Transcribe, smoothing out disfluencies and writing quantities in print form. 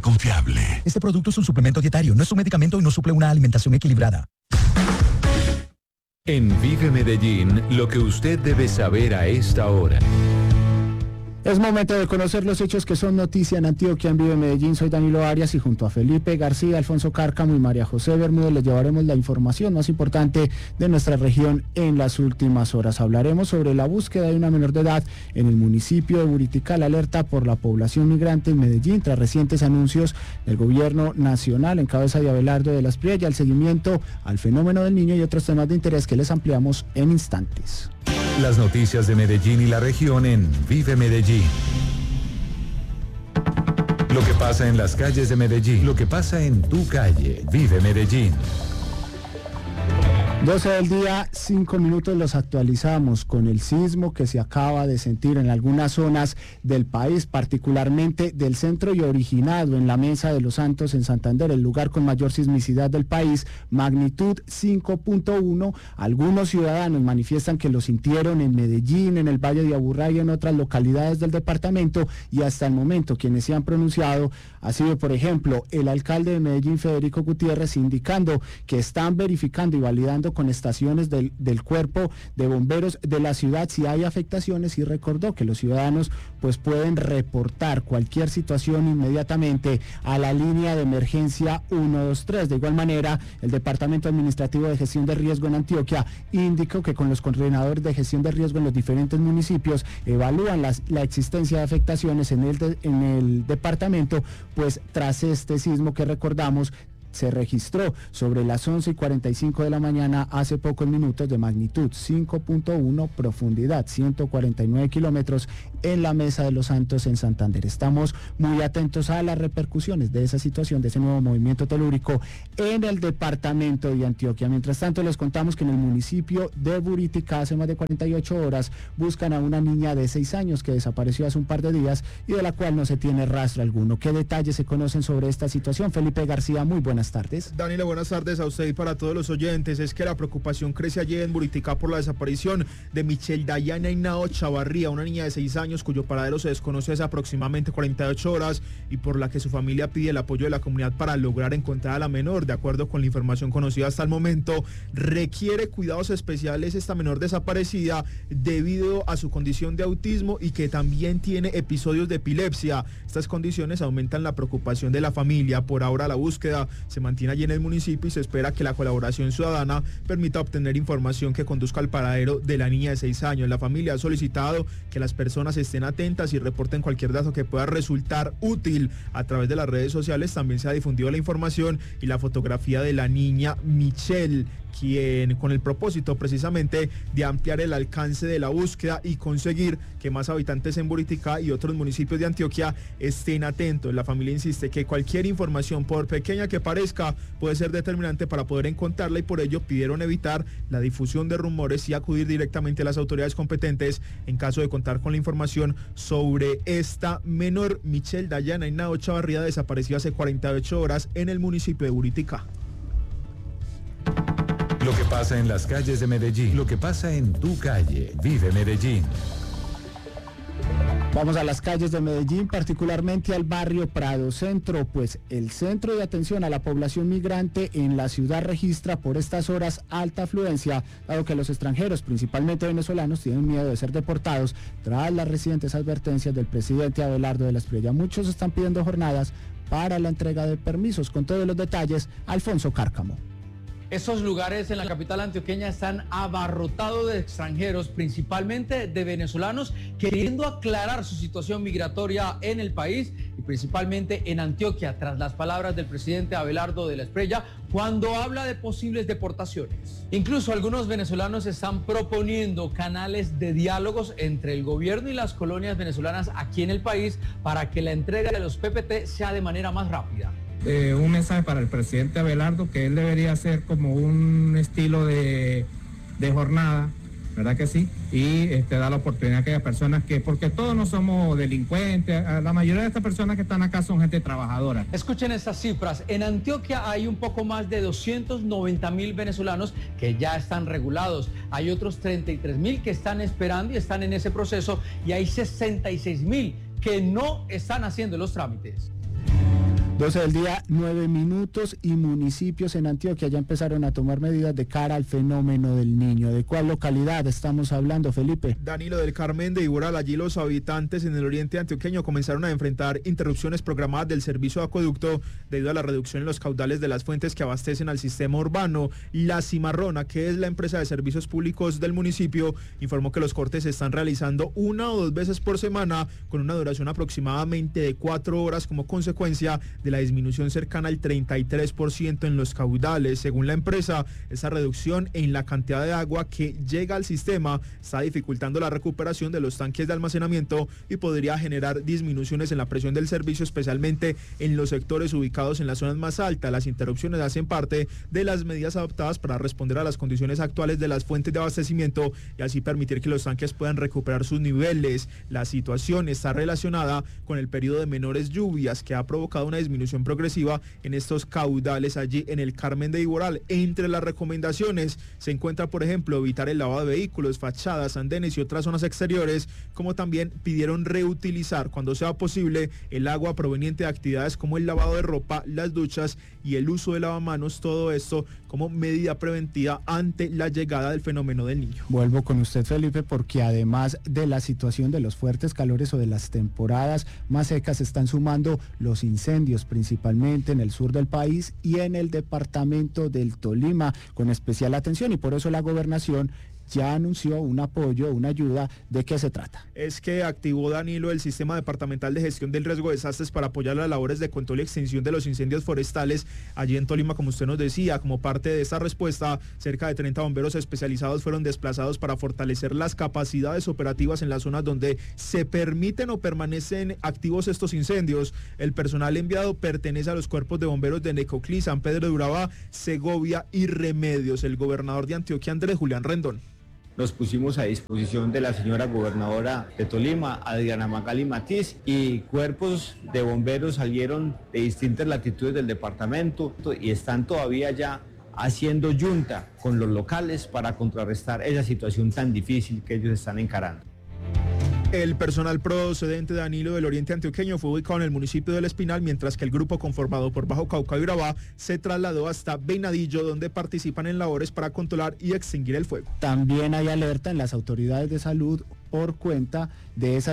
confiable. Este producto es un suplemento dietario, no es un medicamento y no suple una alimentación equilibrada. En Vive Medellín, lo que usted debe saber a esta hora. Es momento de conocer los hechos que son noticia en Antioquia. En Vive Medellín, soy Danilo Arias y junto a Felipe García, Alfonso Cárcamo y María José Bermúdez les llevaremos la información más importante de nuestra región en las últimas horas. Hablaremos sobre la búsqueda de una menor de edad en el municipio de Buriticá, la alerta por la población migrante en Medellín tras recientes anuncios del gobierno nacional en cabeza de Abelardo de la Espriella, el seguimiento al fenómeno del niño y otros temas de interés que les ampliamos en instantes. Las noticias de Medellín y la región en Vive Medellín. Lo que pasa en las calles de Medellín, lo que pasa en tu calle. Vive Medellín. 12 del día, 5 minutos, los actualizamos con el sismo que se acaba de sentir en algunas zonas del país, particularmente del centro y originado en la Mesa de los Santos en Santander, el lugar con mayor sismicidad del país, magnitud 5.1. Algunos ciudadanos manifiestan que lo sintieron en Medellín, en el Valle de Aburrá y en otras localidades del departamento, y hasta el momento quienes se han pronunciado ha sido, por ejemplo, el alcalde de Medellín, Federico Gutiérrez, indicando que están verificando y validando con estaciones del cuerpo de bomberos de la ciudad si hay afectaciones, y recordó que los ciudadanos pues pueden reportar cualquier situación inmediatamente a la línea de emergencia 123. De igual manera, el Departamento Administrativo de Gestión de Riesgo en Antioquia indicó que con los coordinadores de gestión de riesgo en los diferentes municipios evalúan la existencia de afectaciones en el departamento, pues tras este sismo que recordamos se registró sobre las 11:45 de la mañana hace pocos minutos, de magnitud 5.1, profundidad 149 kilómetros en la Mesa de los Santos en Santander. Estamos muy atentos a las repercusiones de esa situación, de ese nuevo movimiento telúrico en el departamento de Antioquia. Mientras tanto, les contamos que en el municipio de Buriticá hace más de 48 horas buscan a una niña de 6 años que desapareció hace un par de días y de la cual no se tiene rastro alguno. ¿Qué detalles se conocen sobre esta situación? Felipe García, muy buenas tardes. Danilo, buenas tardes a usted y para todos los oyentes. Es que la preocupación crece allí en Buriticá por la desaparición de Michelle Dayana Hinao Chavarría, una niña de 6 años cuyo paradero se desconoce hace aproximadamente 48 horas y por la que su familia pide el apoyo de la comunidad para lograr encontrar a la menor. De acuerdo con la información conocida hasta el momento, requiere cuidados especiales esta menor desaparecida debido a su condición de autismo y que también tiene episodios de epilepsia. Estas condiciones aumentan la preocupación de la familia. Por ahora la búsqueda se mantiene allí en el municipio y se espera que la colaboración ciudadana permita obtener información que conduzca al paradero de la niña de 6 años. La familia ha solicitado que las personas estén atentas y reporten cualquier dato que pueda resultar útil. A través de las redes sociales también se ha difundido la información y la fotografía de la niña Michelle, quien con el propósito precisamente de ampliar el alcance de la búsqueda y conseguir que más habitantes en Buriticá y otros municipios de Antioquia estén atentos. La familia insiste que cualquier información, por pequeña que parezca, puede ser determinante para poder encontrarla y por ello pidieron evitar la difusión de rumores y acudir directamente a las autoridades competentes en caso de contar con la información sobre esta menor. Michelle Dayana Hinao Chavarría desapareció hace 48 horas en el municipio de Buriticá. Lo que pasa en las calles de Medellín, lo que pasa en tu calle. Vive Medellín. Vamos a las calles de Medellín, particularmente al barrio Prado Centro, pues el centro de atención a la población migrante en la ciudad registra por estas horas alta afluencia, dado que los extranjeros, principalmente venezolanos, tienen miedo de ser deportados tras las recientes advertencias del presidente Abelardo de la Espriella. Muchos están pidiendo jornadas para la entrega de permisos. Con todos los detalles, Alfonso Cárcamo. Esos lugares en la capital antioqueña están abarrotados de extranjeros, principalmente de venezolanos, queriendo aclarar su situación migratoria en el país y principalmente en Antioquia, tras las palabras del presidente Abelardo de la Espriella, cuando habla de posibles deportaciones. Incluso algunos venezolanos están proponiendo canales de diálogos entre el gobierno y las colonias venezolanas aquí en el país para que la entrega de los PPT sea de manera más rápida. Un mensaje para el presidente Abelardo, que él debería hacer como un estilo de jornada, ¿verdad que sí? Y da la oportunidad a aquellas personas que, porque todos no somos delincuentes, la mayoría de estas personas que están acá son gente trabajadora. Escuchen estas cifras, en Antioquia hay un poco más de 290.000 venezolanos que ya están regulados, hay otros 33.000 que están esperando y están en ese proceso, y hay 66.000 que no están haciendo los trámites. 12 del día, 9 minutos, y municipios en Antioquia ya empezaron a tomar medidas de cara al fenómeno del Niño. ¿De cuál localidad estamos hablando, Felipe? Danilo, del Carmen de Iboral. Allí los habitantes en el oriente antioqueño comenzaron a enfrentar interrupciones programadas del servicio de acueducto debido a la reducción en los caudales de las fuentes que abastecen al sistema urbano. La Cimarrona, que es la empresa de servicios públicos del municipio, informó que los cortes se están realizando 1 o 2 veces por semana con una duración aproximadamente de 4 horas como consecuencia de la disminución cercana al 33% en los caudales. Según la empresa, esa reducción en la cantidad de agua que llega al sistema está dificultando la recuperación de los tanques de almacenamiento y podría generar disminuciones en la presión del servicio, especialmente en los sectores ubicados en las zonas más altas. Las interrupciones hacen parte de las medidas adoptadas para responder a las condiciones actuales de las fuentes de abastecimiento y así permitir que los tanques puedan recuperar sus niveles. La situación está relacionada con el periodo de menores lluvias que ha provocado una disminución progresiva en estos caudales allí en el Carmen de Iboral. Entre las recomendaciones se encuentra, por ejemplo, evitar el lavado de vehículos, fachadas, andenes y otras zonas exteriores, como también pidieron reutilizar cuando sea posible el agua proveniente de actividades como el lavado de ropa, las duchas y el uso de lavamanos, todo esto como medida preventiva ante la llegada del fenómeno del Niño. Vuelvo con usted, Felipe, porque además de la situación de los fuertes calores o de las temporadas más secas, están sumando los incendios, principalmente en el sur del país y en el departamento del Tolima, con especial atención, y por eso la gobernación ya anunció un apoyo, una ayuda. ¿De qué se trata? Es que activó, Danilo, el Sistema Departamental de Gestión del Riesgo de Desastres para apoyar las labores de control y extinción de los incendios forestales allí en Tolima, como usted nos decía. Como parte de esta respuesta, cerca de 30 bomberos especializados fueron desplazados para fortalecer las capacidades operativas en las zonas donde se permiten o permanecen activos estos incendios. El personal enviado pertenece a los cuerpos de bomberos de Necoclí, San Pedro de Urabá, Segovia y Remedios. El gobernador de Antioquia, Andrés Julián Rendón: nos pusimos a disposición de la señora gobernadora de Tolima, Adriana Magali Matiz, y cuerpos de bomberos salieron de distintas latitudes del departamento y están todavía ya haciendo yunta con los locales para contrarrestar esa situación tan difícil que ellos están encarando. El personal procedente, Danilo, del oriente antioqueño fue ubicado en el municipio del Espinal, mientras que el grupo conformado por Bajo Cauca y Urabá se trasladó hasta Venadillo, donde participan en labores para controlar y extinguir el fuego. También hay alerta en las autoridades de salud por cuenta de esas